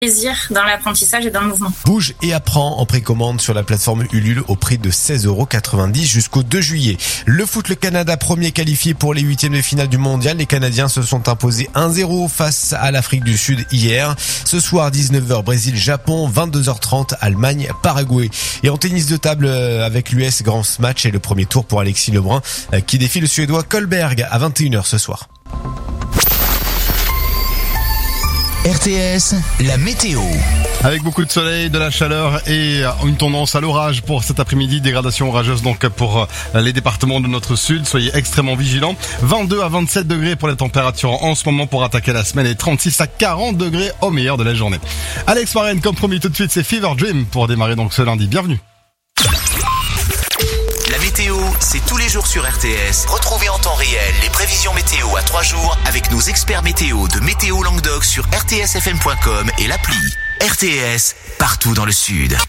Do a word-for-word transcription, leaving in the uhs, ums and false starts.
plaisir dans l'apprentissage et dans le mouvement. Bouge et apprends en précommande sur la plateforme Ulule au prix de seize euros quatre-vingt-dix jusqu'au deux juillet. Le foot, le Canada premier qualifié pour les huitièmes de finale du mondial. Les Canadiens se sont imposés un zéro face à l'Afrique du Sud hier. Ce soir, dix-neuf heures, Brésil-Japon, vingt-deux heures trente, Allemagne-Paraguay. Et en tennis de table avec l'U S, grand match et le premier tour pour Alexis Lebrun qui défie le Suédois Kohlberg à vingt et une heures ce soir. R T S, la météo. Avec beaucoup de soleil, de la chaleur et une tendance à l'orage pour cet après-midi. Dégradation orageuse donc pour les départements de notre sud. Soyez extrêmement vigilants. vingt-deux à vingt-sept degrés pour les températures en ce moment pour attaquer la semaine et trente-six à quarante degrés au meilleur de la journée. Alex Warren, comme promis tout de suite, c'est Fever Dream pour démarrer donc ce lundi. Bienvenue. La météo, c'est tous les jours sur R T S. Retrouvez en temps réel les prévisions météo à trois jours avec nos experts météo de Météo Languedoc sur r t s f m point com et l'appli. R T S, partout dans le sud.